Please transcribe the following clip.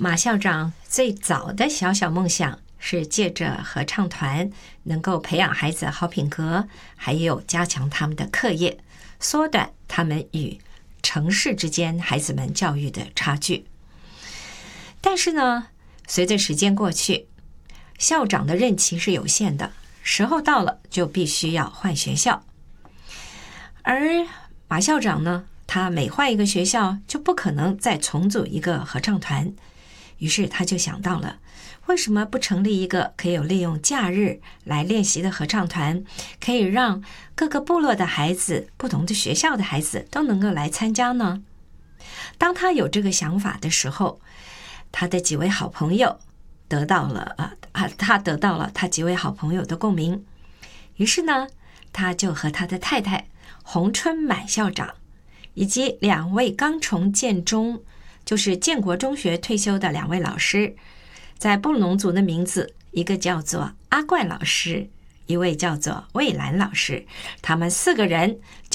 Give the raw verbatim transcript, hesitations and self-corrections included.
马校长最早的小小梦想是借着合唱团能够培养孩子好品格，还有加强他们的课业，缩短他们与城市之间孩子们教育的差距。但是呢，随着时间过去，校长的任期是有限的，时候到了就必须要换学校。而马校长呢，他每换一个学校就不可能再重组一个合唱团，于是他就想到了，为什么不成立一个可以有利用假日来练习的合唱团，可以让各个部落的孩子、不同的学校的孩子都能够来参加呢？当他有这个想法的时候，他的几位好朋友得到了啊啊，他得到了他几位好朋友的共鸣。于是呢，他就和他的太太洪春满校长以及两位刚从建中，就是建国中学退休的两位老师，在布农族的名字，一个叫做阿怪老师，一位叫做蔚兰老师，他们四个人